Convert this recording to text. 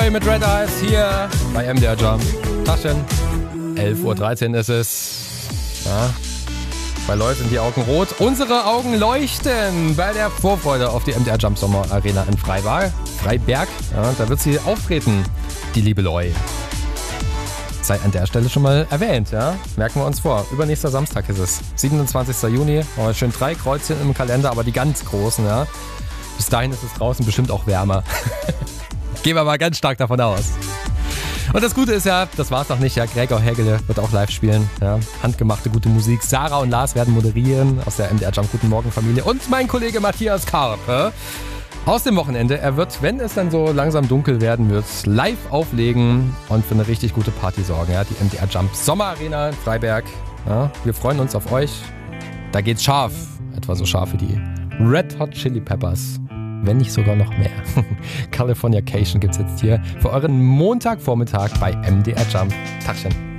Liebe mit Red Eyes hier bei MDR Jump. Tagchen, 11:13 Uhr ist es. Ja. Bei Leuten sind die Augen rot. Unsere Augen leuchten bei der Vorfreude auf die MDR Jump Sommer Arena in Freiberg. Ja, da wird sie auftreten, die liebe Loi. Sei an der Stelle schon mal erwähnt, ja? Merken wir uns vor. Übernächster Samstag ist es. 27. Juni. Oh, schön 3 Kreuzchen im Kalender, aber die ganz großen, ja? Bis dahin ist es draußen bestimmt auch wärmer. Gehen wir mal ganz stark davon aus. Und das Gute ist ja, das war's noch nicht, ja, Gregor Hägele wird auch live spielen, ja, handgemachte gute Musik. Sarah und Lars werden moderieren aus der MDR Jump Guten Morgen Familie und mein Kollege Matthias Karpe aus dem Wochenende. Er wird, wenn es dann so langsam dunkel werden wird, live auflegen und für eine richtig gute Party sorgen, ja, die MDR Jump Sommerarena in Freiberg. Ja, wir freuen uns auf euch. Da geht's scharf, etwa so scharf wie die Red Hot Chili Peppers. Wenn nicht sogar noch mehr. Californication gibt's jetzt hier für euren Montagvormittag bei MDR Jump. Tagchen.